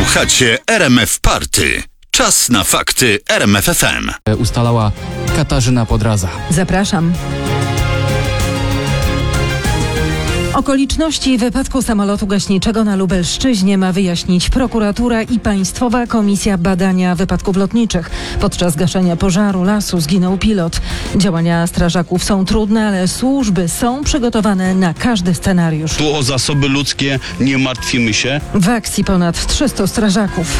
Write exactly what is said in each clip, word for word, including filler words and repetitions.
Słuchacie R M F Party. Czas na fakty R M F F M. Ustalała Katarzyna Podraza. Zapraszam. Okoliczności wypadku samolotu gaśniczego na Lubelszczyźnie ma wyjaśnić prokuratura i Państwowa Komisja Badania Wypadków Lotniczych. Podczas gaszenia pożaru lasu zginął pilot. Działania strażaków są trudne, ale służby są przygotowane na każdy scenariusz. Tu o zasoby ludzkie nie martwimy się. W akcji ponad trzystu strażaków.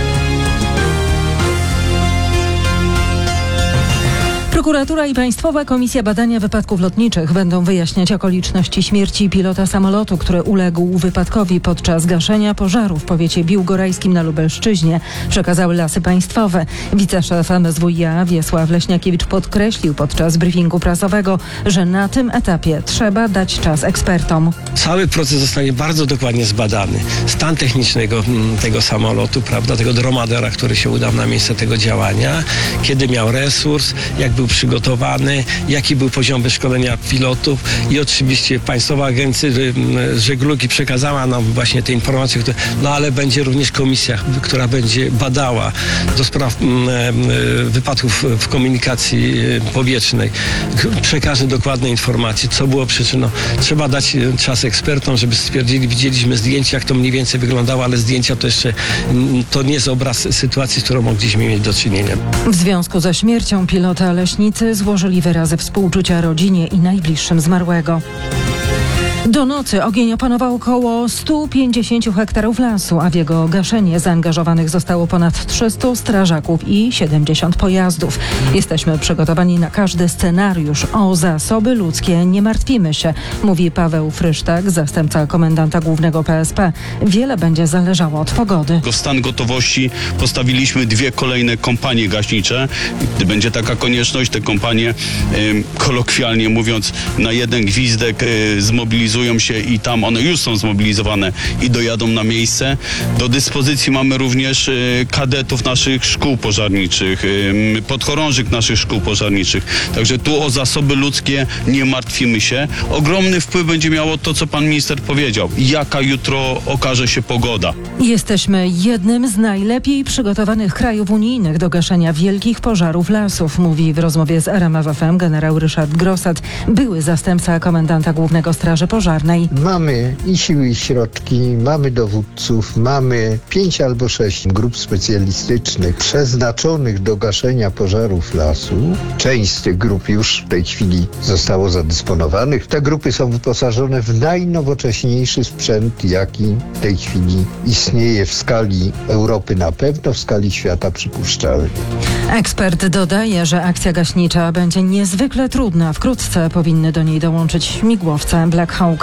Prokuratura i Państwowa Komisja Badania Wypadków Lotniczych będą wyjaśniać okoliczności śmierci pilota samolotu, który uległ wypadkowi podczas gaszenia pożaru w powiecie biłgorajskim na Lubelszczyźnie, przekazały Lasy Państwowe. Wiceszef M S W i A Wiesław Leśniakiewicz podkreślił podczas briefingu prasowego, że na tym etapie trzeba dać czas ekspertom. Cały proces zostanie bardzo dokładnie zbadany. Stan technicznego tego samolotu, prawda, tego dromadera, który się udał na miejsce tego działania, kiedy miał resurs, jak był przygotowany, jaki był poziom wyszkolenia pilotów i oczywiście Państwowa Agencja Żeglugi przekazała nam właśnie te informacje, które, no ale będzie również komisja, która będzie badała do spraw wypadków w komunikacji powietrznej. Przekaże dokładne informacje, co było przyczyną. Trzeba dać czas ekspertom, żeby stwierdzili, widzieliśmy zdjęcia, jak to mniej więcej wyglądało, ale zdjęcia to jeszcze to nie jest obraz sytuacji, z którą mogliśmy mieć do czynienia. W związku ze śmiercią pilota leśnicy złożyli wyrazy współczucia rodzinie i najbliższym zmarłego. Do nocy ogień opanował około stu pięćdziesięciu hektarów lasu, a w jego gaszenie zaangażowanych zostało ponad trzystu strażaków i siedemdziesiąt pojazdów. Jesteśmy przygotowani na każdy scenariusz. O zasoby ludzkie nie martwimy się, mówi Paweł Frysztak, zastępca komendanta głównego P S P. Wiele będzie zależało od pogody. W stan gotowości postawiliśmy dwie kolejne kompanie gaśnicze. Gdy będzie taka konieczność, te kompanie, y, kolokwialnie mówiąc, na jeden gwizdek y, zmobilizują się i tam one już są zmobilizowane i dojadą na miejsce. Do dyspozycji mamy również y, kadetów naszych szkół pożarniczych, y, podchorążych naszych szkół pożarniczych. Także tu o zasoby ludzkie nie martwimy się. Ogromny wpływ będzie miało to, co pan minister powiedział. Jaka jutro okaże się pogoda. Jesteśmy jednym z najlepiej przygotowanych krajów unijnych do gaszenia wielkich pożarów lasów, mówi w rozmowie z R M F F M generał Ryszard Grossat, były zastępca komendanta głównego Straży Pożarnej. Mamy i siły, i środki, mamy dowódców, mamy pięć albo sześć grup specjalistycznych przeznaczonych do gaszenia pożarów lasu. Część z tych grup już w tej chwili zostało zadysponowanych. Te grupy są wyposażone w najnowocześniejszy sprzęt, jaki w tej chwili istnieje w skali Europy na pewno, w skali świata przypuszczalnie. Ekspert dodaje, że akcja gaśnicza będzie niezwykle trudna. Wkrótce powinny do niej dołączyć śmigłowce Black Hawk.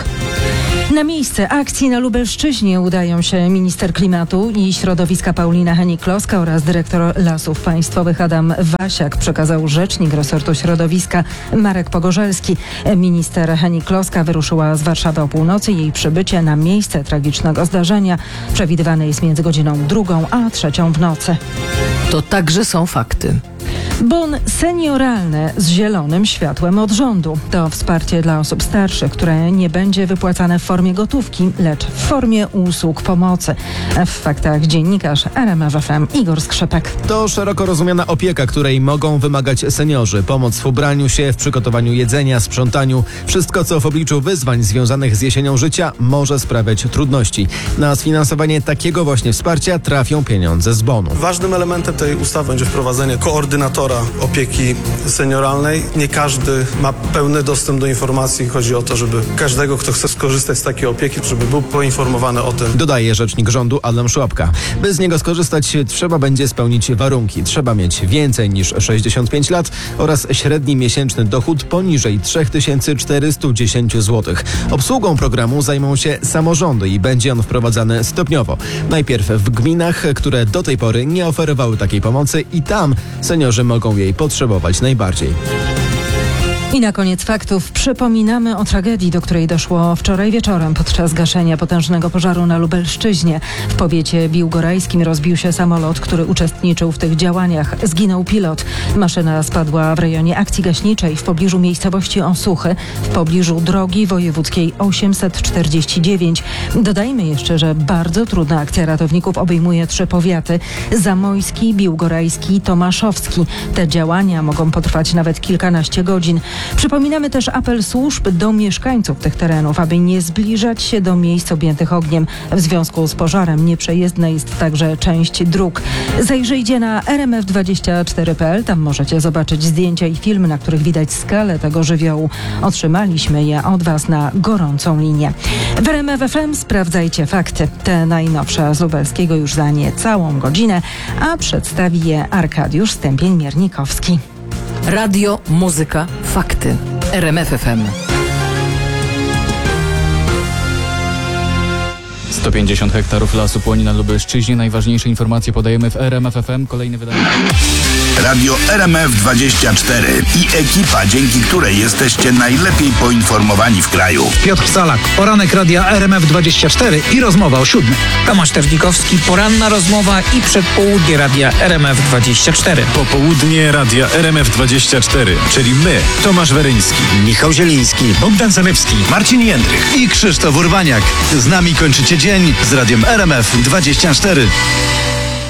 Na miejsce akcji na Lubelszczyźnie udają się minister klimatu i środowiska Paulina Hennig-Kloska oraz dyrektor Lasów Państwowych Adam Wasiak, przekazał rzecznik resortu środowiska Marek Pogorzelski. Minister Hennig-Kloska wyruszyła z Warszawy o północy. Jej przybycie na miejsce tragicznego zdarzenia przewidywane jest między godziną drugą a trzecią w nocy. To także są fakty. Bon senioralny z zielonym światłem od rządu. To wsparcie dla osób starszych, które nie będzie wypłacane w formie gotówki, lecz w formie usług pomocy. W faktach dziennikarz R M F F M Igor Skrzypek. To szeroko rozumiana opieka, której mogą wymagać seniorzy. Pomoc w ubraniu się, w przygotowaniu jedzenia, sprzątaniu. Wszystko, co w obliczu wyzwań związanych z jesienią życia może sprawiać trudności. Na sfinansowanie takiego właśnie wsparcia trafią pieniądze z bonu. Ważnym elementem tej ustawy będzie wprowadzenie koordynatora opieki senioralnej. Nie każdy ma pełny dostęp do informacji. Chodzi o to, żeby każdego, kto chce skorzystać z takiej opieki, żeby był poinformowany o tym. Dodaje rzecznik rządu Adam Szłapka. By z niego skorzystać, trzeba będzie spełnić warunki. Trzeba mieć więcej niż sześćdziesiąt pięć lat oraz średni miesięczny dochód poniżej trzy tysiące czterysta dziesięć złotych. Obsługą programu zajmą się samorządy i będzie on wprowadzany stopniowo. Najpierw w gminach, które do tej pory nie oferowały takiej pomocy i tam seniorzy mogą jej potrzebować najbardziej. I na koniec faktów przypominamy o tragedii, do której doszło wczoraj wieczorem podczas gaszenia potężnego pożaru na Lubelszczyźnie. W powiecie biłgorajskim rozbił się samolot, który uczestniczył w tych działaniach. Zginął pilot. Maszyna spadła w rejonie akcji gaśniczej w pobliżu miejscowości Osuchy, w pobliżu drogi wojewódzkiej osiemset czterdzieści dziewięć. Dodajmy jeszcze, że bardzo trudna akcja ratowników obejmuje trzy powiaty: zamojski, biłgorajski i tomaszowski. Te działania mogą potrwać nawet kilkanaście godzin. Przypominamy też apel służb do mieszkańców tych terenów, aby nie zbliżać się do miejsc objętych ogniem. W związku z pożarem nieprzejezdna jest także część dróg. Zajrzyjcie na r m f dwadzieścia cztery kropka p l. Tam możecie zobaczyć zdjęcia i filmy, na których widać skalę tego żywiołu. Otrzymaliśmy je od Was na gorącą linię. W R M F F M sprawdzajcie fakty. Te najnowsze z Lubelskiego już za niecałą godzinę, a przedstawi je Arkadiusz Stępień-Miernikowski. Radio, muzyka, fakty. R M F F M. sto pięćdziesiąt hektarów lasu płonie na Lubelszczyźnie. Najważniejsze informacje podajemy w R M F F M. Kolejne wydanie. Radio R M F dwadzieścia cztery i ekipa, dzięki której jesteście najlepiej poinformowani w kraju. Piotr Salak, poranek Radia R M F dwadzieścia cztery i rozmowa o siódmej. Tomasz Terlikowski, poranna rozmowa i przedpołudnie Radia R M F dwadzieścia cztery. Popołudnie Radia R M F dwadzieścia cztery, czyli my, Tomasz Weryński, Michał Zieliński, Bogdan Zanewski, Marcin Jędrych i Krzysztof Urbaniak. Z nami kończycie dzień z Radiem R M F dwadzieścia cztery.